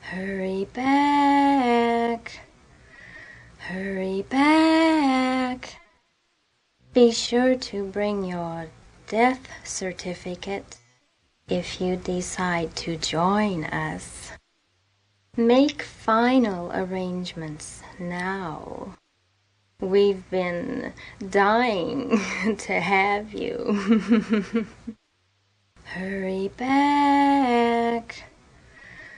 Hurry back, hurry back. Be sure to bring your death certificate if you decide to join us. Make final arrangements now. We've been dying to have you. Hurry back.